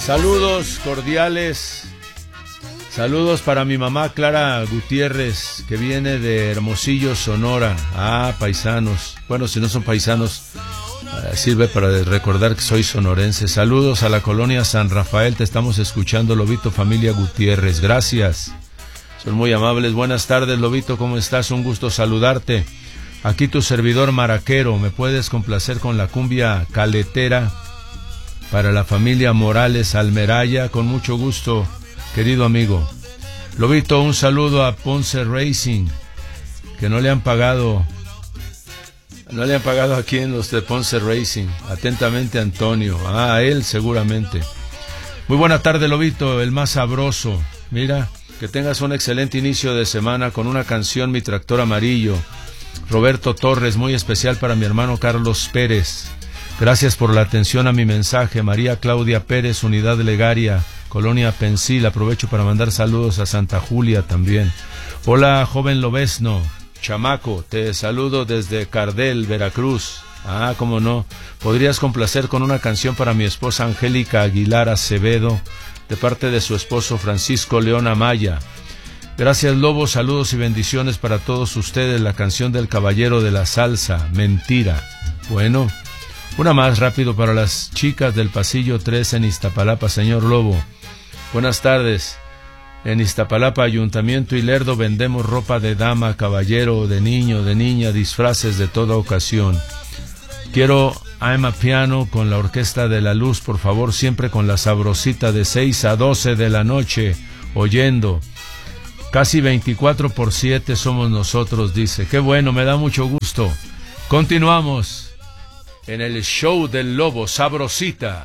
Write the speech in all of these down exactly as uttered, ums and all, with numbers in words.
Saludos cordiales. Saludos para mi mamá Clara Gutiérrez, que viene de Hermosillo, Sonora. Ah, paisanos. Bueno, si no son paisanos, eh, sirve para recordar que soy sonorense. Saludos a la colonia San Rafael, te estamos escuchando, Lobito, familia Gutiérrez. Gracias. Son muy amables. Buenas tardes, Lobito, ¿cómo estás? Un gusto saludarte. Aquí tu servidor maraquero. ¿Me puedes complacer con la cumbia caletera para la familia Morales Almeraya? Con mucho gusto, querido amigo. Lobito, un saludo a Ponce Racing, que no le han pagado, no le han pagado aquí en los de Ponce Racing. Atentamente, Antonio. Ah, a él seguramente. Muy buena tarde, Lobito, el más sabroso. Mira, que tengas un excelente inicio de semana con una canción, Mi Tractor Amarillo. Roberto Torres, muy especial para mi hermano Carlos Pérez. Gracias por la atención a mi mensaje. María Claudia Pérez, Unidad Legaria, Colonia Pensil. Aprovecho para mandar saludos a Santa Julia también. Hola, joven Lobezno, chamaco, te saludo desde Cardel, Veracruz. Ah, cómo no. ¿Podrías complacer con una canción para mi esposa Angélica Aguilar Acevedo, de parte de su esposo Francisco León Amaya? Gracias, Lobo. Saludos y bendiciones para todos ustedes. La canción del caballero de la salsa, Mentira. Bueno, una más rápido para las chicas del pasillo tres en Iztapalapa, señor Lobo. Buenas tardes. En Iztapalapa, Ayuntamiento y Lerdo, vendemos ropa de dama, caballero, de niño, de niña, disfraces de toda ocasión. Quiero I'm a Piano con la Orquesta de la Luz, por favor, siempre con la sabrosita de seis a doce de la noche, oyendo. Casi veinticuatro por siete somos nosotros, dice. Qué bueno, me da mucho gusto. Continuamos en el show del Lobo, sabrosita.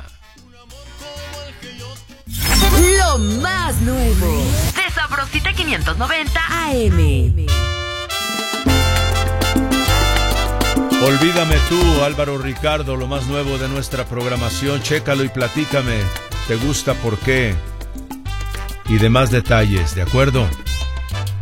Lo más nuevo de Sabrosita quinientos noventa A M. Olvídame tú, Álvaro Ricardo, lo más nuevo de nuestra programación. Chécalo y platícame. ¿Te gusta por qué? Y demás detalles, ¿de acuerdo?